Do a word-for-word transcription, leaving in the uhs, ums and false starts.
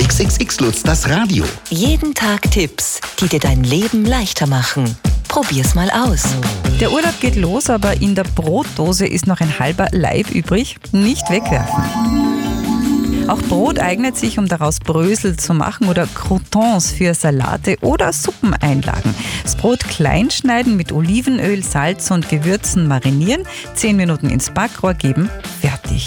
X X X Lutz, das Radio. Jeden Tag Tipps, die dir dein Leben leichter machen. Probier's mal aus. Der Urlaub geht los, aber in der Brotdose ist noch ein halber Laib übrig. Nicht wegwerfen. Auch Brot eignet sich, um daraus Brösel zu machen oder Croutons für Salate oder Suppeneinlagen. Das Brot klein schneiden, mit Olivenöl, Salz und Gewürzen marinieren, zehn Minuten ins Backrohr geben, fertig.